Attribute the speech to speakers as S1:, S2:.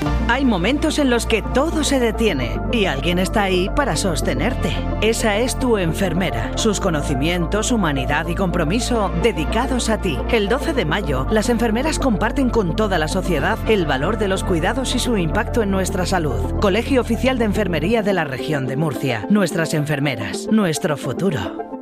S1: Hay momentos en los que todo se detiene y alguien está ahí para sostenerte. Esa es tu enfermera. Sus conocimientos, humanidad y compromiso dedicados a ti. El 12 de mayo, las enfermeras comparten con toda la sociedad el valor de los cuidados y su impacto en nuestra salud. Colegio Oficial de Enfermería de la Región de Murcia. Nuestras enfermeras, nuestro futuro.